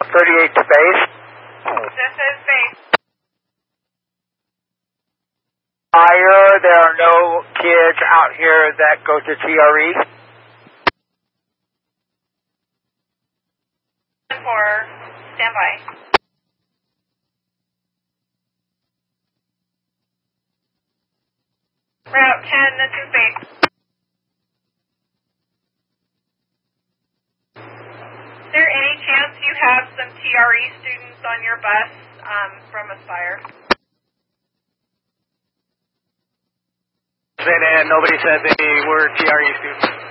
38 to base. This is base. Fire, there are no kids out here that go to TRE. 4, stand by. Route 10, this is base. Is there any chance you have some TRE students on your bus from Aspire? Say that nobody said they were TRE students.